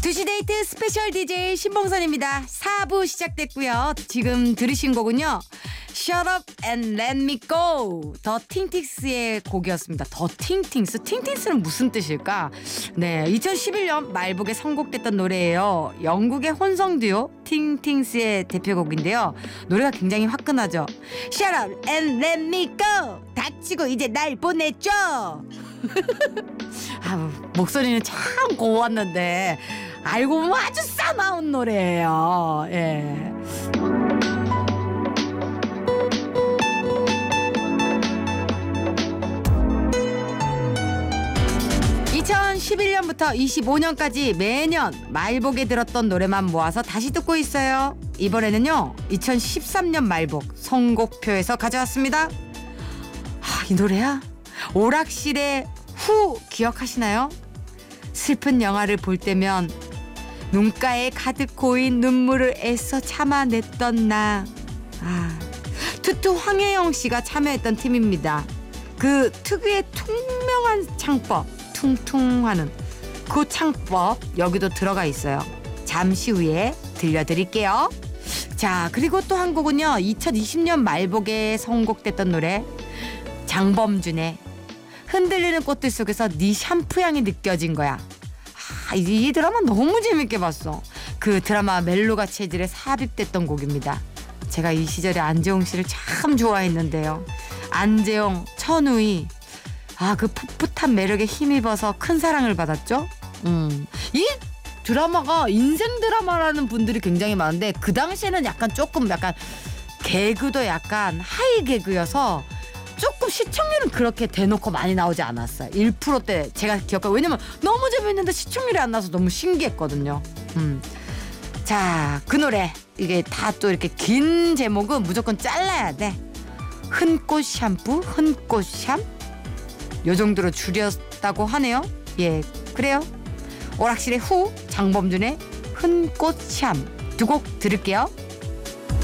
2시 데이트 스페셜 DJ 신봉선입니다. 4부 시작됐고요. 지금 들으신 곡은요. Shut up and let me go. 더 팅팅스의 곡이었습니다. 더 팅팅스. 팅팅스는 무슨 뜻일까? 네, 2011년 말복에 선곡됐던 노래예요. 영국의 혼성 듀오 팅팅스의 대표곡인데요. 노래가 굉장히 화끈하죠. Shut up and let me go. 닥치고 이제 날 보내줘. 목소리는 참 고왔는데 알고 보면 아주 싸나운 노래예요. 예. 2011년부터 25년까지 매년 말복에 들었던 노래만 모아서 다시 듣고 있어요. 이번에는요 2013년 말복 선곡표에서 가져왔습니다. 이 노래야? 오락실의 후 기억하시나요? 슬픈 영화를 볼 때면 눈가에 가득 고인 눈물을 애써 참아냈던 나. 투투 황혜영 씨가 참여했던 팀입니다. 그 특유의 투명한 창법, 퉁퉁하는 그 창법 여기도 들어가 있어요. 잠시 후에 들려드릴게요. 자, 그리고 또 한 곡은요 2020년 말복에 선곡됐던 노래 장범준의 흔들리는 꽃들 속에서 네 샴푸 향이 느껴진 거야. 이 드라마 너무 재밌게 봤어. 그 드라마 멜로가 체질에 삽입됐던 곡입니다. 제가 이 시절에 안재홍 씨를 참 좋아했는데요. 안재홍, 천우희, 그 풋풋한 매력에 힘입어서 큰 사랑을 받았죠. 이 드라마가 인생 드라마라는 분들이 굉장히 많은데 그 당시에는 조금 개그도 약간 하이 개그여서 조금 시청률은 그렇게 대놓고 많이 나오지 않았어요. 1%대 제가 기억해요. 왜냐면 너무 재밌는데 시청률이 안 나서 너무 신기했거든요. 자, 그 노래 이게 다 또 이렇게 긴 제목은 무조건 잘라야 돼. 흔꽃 샴푸, 흔꽃 샴? 요 정도로 줄였다고 하네요. 예, 그래요. 오락실의 후, 장범준의 흔꽃 샴 두 곡 들을게요.